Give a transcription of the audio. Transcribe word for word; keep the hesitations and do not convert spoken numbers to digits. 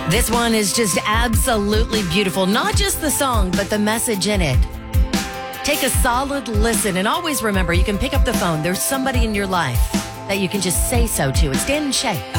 This one is just absolutely beautiful. Not just the song, but the message in it. Take a solid listen and always remember you can pick up the phone. There's somebody in your life that you can just say so to. It's Dan and Shay.